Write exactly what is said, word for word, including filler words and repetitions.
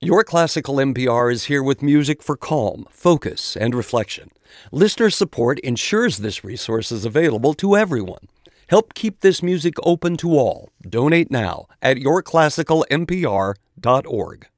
Your Classical N P R is here with music for calm, focus, and reflection. Listener support ensures this resource is available to everyone. Help keep this music open to all. Donate now at your classical n p r dot org.